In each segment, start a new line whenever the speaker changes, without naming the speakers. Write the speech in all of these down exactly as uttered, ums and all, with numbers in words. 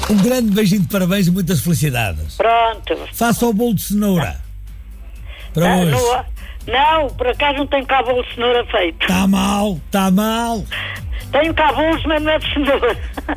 Um grande beijinho de parabéns e muitas felicidades.
Pronto.
Faça o bolo de cenoura. Para
Ah,
hoje.
não, não, por acaso não tenho cá bolo de cenoura feito.
Está mal, está mal.
Tenho cá bolos, mas não é de cenoura.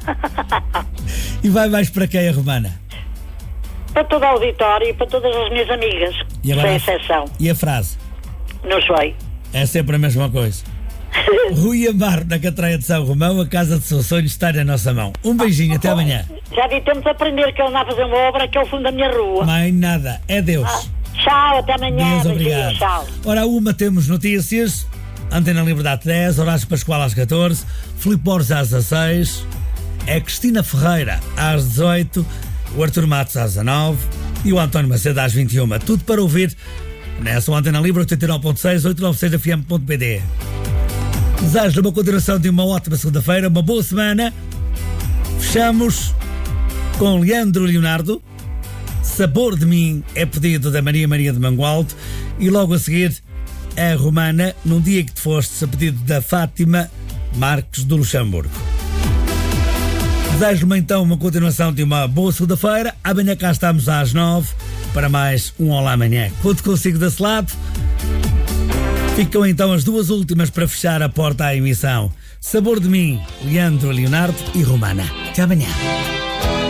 E vai mais para quem, a Romana?
Para todo o auditório e para todas as minhas amigas,
E agora
sem
a-
exceção.
E a frase?
Não sei.
É sempre a mesma coisa. Rui Amaro, na Catraia de São Romão, a casa de seu sonho está na nossa mão. Um beijinho, até amanhã.
Já vi tempo de aprender que ele anda a fazer uma obra que é o fundo da minha rua.
Mais nada, é Deus.
Tchau, até amanhã.
Deus,
Beijinho,
obrigado.
tchau.
Ora, uma temos notícias. Antena Liberdade dez, Horácio Pascoal às catorze, Filipe Borges às dezasseis, é Cristina Ferreira às dezoito, o Artur Matos às dezanove e o António Macedo às vinte e uma. Tudo para ouvir nessa Antena Livre oitenta e nove ponto seis, oitocentos e noventa e seis F M ponto P D. Desejo-lhe uma continuação de uma ótima segunda-feira, uma boa semana. Fechamos com Leandro Leonardo. Sabor de Mim é pedido da Maria Maria de Mangualdo e logo a seguir a Romana, num dia que te fostes, a pedido da Fátima Marques do Luxemburgo. Desejo-me então uma continuação de uma boa segunda-feira. Amanhã cá estamos às nove para mais um Olá Amanhã. Conto consigo desse lado. Ficam então as duas últimas para fechar a porta à emissão. Sabor de Mim, Leandro Leonardo e Romana. Até amanhã.